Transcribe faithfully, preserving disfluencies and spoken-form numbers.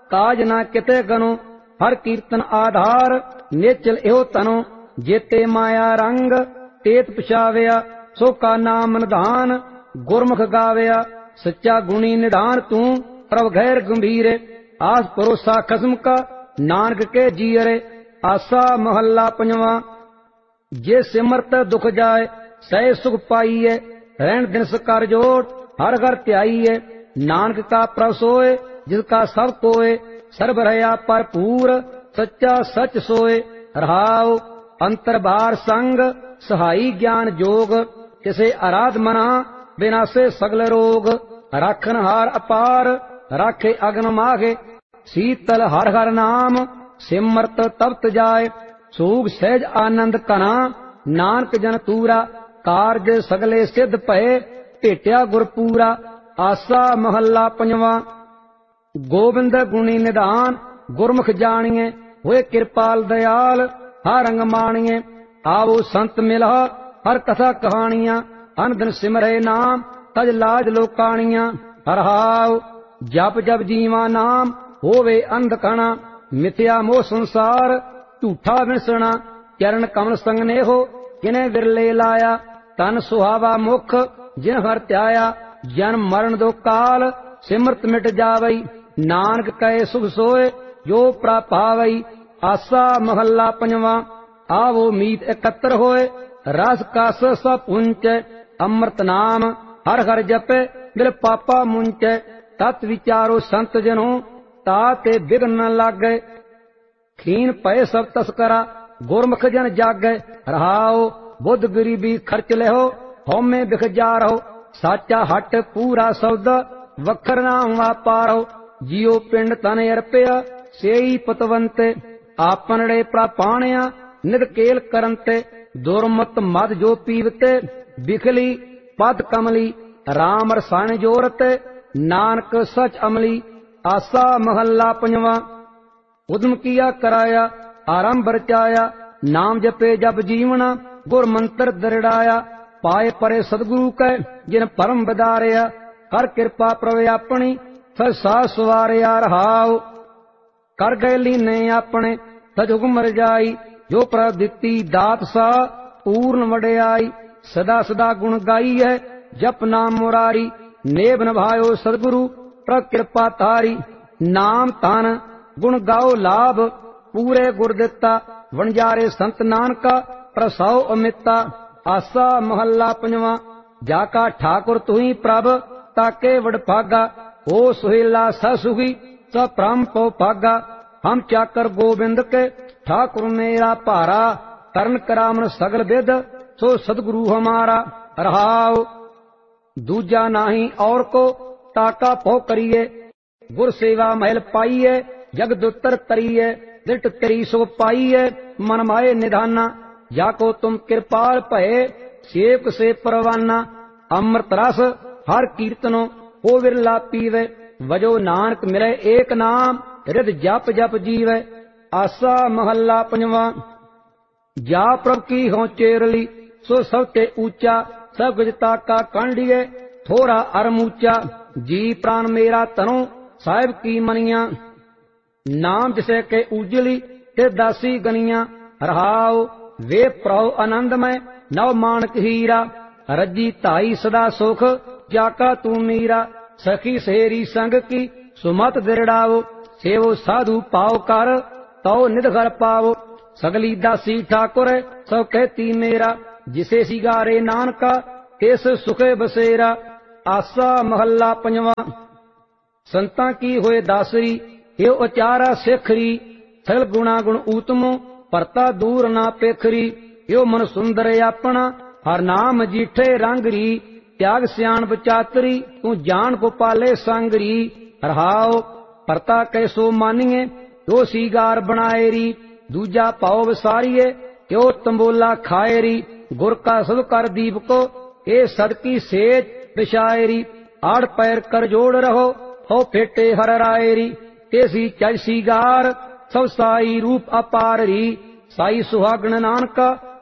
काज ना किते गनो। हर कीर्तन आधार नेचल एहो तनो। जेते माया रंग तेत पछावया, सो का नाम निधान गुरमुख गावया। सच्चा गुणी निधान तू प्रभ गैर गंभीरे। आस भरोसा खसम का नानक के जीरे। आसा महला पंजवा। जे सिमरत दुख जाए सह सुख पाइए। रहन दिन कर जोड़ हर घर त्याइए। नानक का प्रभ सोए जिसका सब कोय। सर्व रहा भरपूर सच्चा सच सोए। रहाओ अंतर बार संग सहाई ज्ञान जोग। किसे आराध मना विनाशे सगल रोग। राखन हार अपार राखे अग्न माघे। शीतल हर हर नाम सिमरत तप्त जाए। सूग सहज आनंद कना नानक जन तूरा। कारज सगले सिद्ध भये भेटिया गुरपूरा। आसा महला पंजवा। गोबिंद गुणी निधान गुरमुख जानिए। होए कृपाल दयाल हर रंग मानिए। आवो संत मिला हर कथा कहानियां। अन दिन सिमरे नाम तज लाज लोकानियां। हर हाव जप जप जीवा नाम होवे अंधकणा। मिथ्या मोह संसार झूठा विसना। चरण कमल संग ने हो किने विरले लाया। तन सुहावा मुख जिन हर त्याया। जन्म मरण दो काल सिमरत मिट जावई। नानक कहे सुख सोए जो प्रापावई। आसा महला पंजवा। आवो मीत एकत्र होए रस कस सब पुंचै। अमृत नाम हर हर जपे दिल पापा मुंचै। तत् विचारो संत जनो ताते बिघन न लागै। खीन पय सब तस्करा गुरमुख जन जागै। रहाओ बुद्ध गरीबी खर्च लेहो होमे बिख जा रहो। साचा हट पूरा सौदा वखर नाम वापारो। जियो पिंड तन अर्पया सेई पतवंते। आपनड़े प्रापाणया निध केल करंते। दुर्मत मद जो पीवते बिखली पद कमली। राम रसायन जोरते नानक सच अमली। आसा महला पंजवा। उद्यम किया कराया आरंभ रचाया। नाम जपे जप जीवना गुर मंत्र दृढ़ाया। पाए परे सदगुरु कै जिन परम बदारिया। कर कृपा प्रभ अपनी सच साह सवारिया। रहाओ कर गए लीने अपने सच हुक्म रजाई। जो प्रभ दिती दात सा पूर्ण वड्याई। सदा सदा गुण गाई है जप नाम मुरारी। नेब निभायो सदगुरु प्रभ कृपा तारी। नाम तन गुण गाओ लाभ पूरे गुर दिता। वणजारे संत नानका प्रसाओ अमिता। आसा महला पंजवा। जाका ठाकुर तुही प्रभ ताके वडभागा। ओ सुहेला ससुखी स परम पो भागा। हम चाकर गोबिंद के ठाकुर मेरा भारा। तरन करामन सगल विद सो सदगुरु हमारा। रहाओ दूजा नाही और को ताका पो करिए। गुर सेवा महल पाइए जगदुत्तर तरिए। दिट तेरी सो पाइए मन माए निधाना। जाको तुम कृपाल भये सेवक से परवाना। अमृत रस हर कीर्तनो हो विरला पीवे। वजो नानक मिले एक नाम हृद जप जप जीवे। आसा महला पंजवा। जा प्रभ की हो चेरली सो सबते ऊंचा। सब गजता का कांडिए थोड़ा अरमूचा। जी प्राण मेरा तनो साहिब की मनिया। नाम जिसे के उजली ते दासी गनिया। रहाओ वे प्रभु आनंदमय नव मानक हीरा। रजी ताई सदा सुख जाका तू मीरा। सखी सहेरी संग की सुमत दृढ़ाओ। सेवो साधु पाओ कर तो निध घर पाओ। सगली दासी ठाकुर सब कहती मेरा। जिसे सिगारे नानका तिस सुखे बसेरा। आसा महला पंजवा। संतां की होए दासरी यो उचारा सिखरी। सगल गुणा गुण ऊतमो परता दूर ना पेखरी। यो मन सुंदर अपना हर नाम जीठे रंगरी। त्याग सियाण बचातरी तू जान गोपाले सांगरी। रहाओ परता कैसो मानिए यो सीगार बनाएरी। दूजा पाओ विसारिए यो तंबोला खाएरी। गुर का सब कर दीप को ये सदकी सेज बिछाएरी। आड़ पैर कर जोड़ रहो हो फेटे हर रायरी। तेसी चल सीगार सब साई रूप अपाररी। साई सुहागण नानका